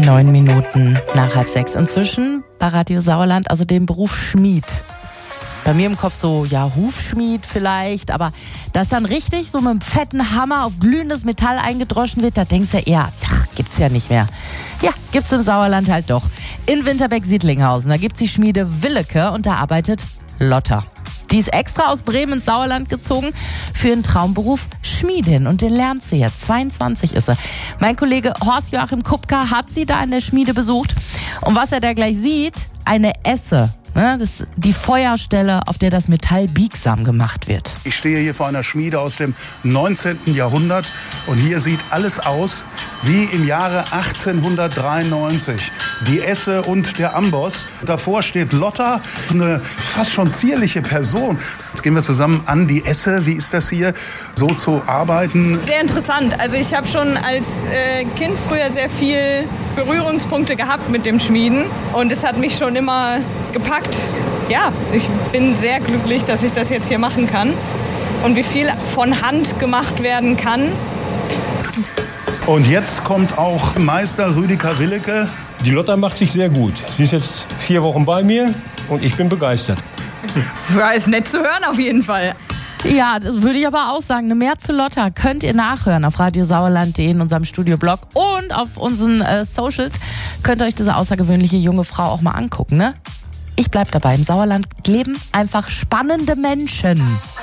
9 Minuten nach 5:30 inzwischen bei Radio Sauerland, also dem Beruf Schmied. Bei mir im Kopf so, ja, Hufschmied vielleicht, aber dass dann richtig so mit einem fetten Hammer auf glühendes Metall eingedroschen wird, da denkst du eher, ach, gibt's ja nicht mehr. Ja, gibt's im Sauerland halt doch. In Winterberg-Siedlinghausen, da gibt's die Schmiede Willeke und da arbeitet Lotta. Die ist extra aus Bremen ins Sauerland gezogen für ihren Traumberuf Schmiedin und den lernt sie jetzt. 22 ist sie. Mein Kollege Horst-Joachim Kupka hat sie da in der Schmiede besucht. Und was er da gleich sieht, eine Esse. Das ist die Feuerstelle, auf der das Metall biegsam gemacht wird. Ich stehe hier vor einer Schmiede aus dem 19. Jahrhundert und hier sieht alles aus wie im Jahre 1893. Die Esse und der Amboss. Davor steht Lotta, eine fast schon zierliche Person. Jetzt gehen wir zusammen an die Esse. Wie ist das hier, so zu arbeiten? Sehr interessant. Also ich habe schon als Kind früher sehr viel Berührungspunkte gehabt mit dem Schmieden und es hat mich schon immer gepackt. Ja, ich bin sehr glücklich, dass ich das jetzt hier machen kann und wie viel von Hand gemacht werden kann. Und jetzt kommt auch Meister Rüdiger Willeke. Die Lotta macht sich sehr gut. Sie ist jetzt 4 Wochen bei mir und ich bin begeistert. Ja, ist nett zu hören auf jeden Fall. Ja, das würde ich aber auch sagen. Mehr zu Lotta könnt ihr nachhören auf radiosauerland.de in unserem Studioblog und auf unseren Socials. Könnt ihr euch diese außergewöhnliche junge Frau auch mal angucken, ne? Ich bleib dabei. Im Sauerland leben einfach spannende Menschen.